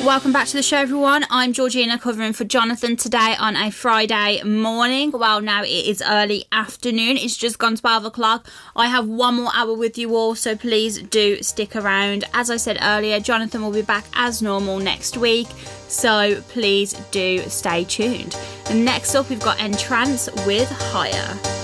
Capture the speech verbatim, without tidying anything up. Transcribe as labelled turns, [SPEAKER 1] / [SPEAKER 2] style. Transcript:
[SPEAKER 1] Welcome back to the show, everyone. I'm Georgina, covering for Jonathan today on a Friday morning. Well, now it is early afternoon. It's just gone twelve o'clock. I have one more hour with you all, so please do stick around. As I said earlier, Jonathan will be back as normal next week, so please do stay tuned. And next up, we've got Entrance with Higher.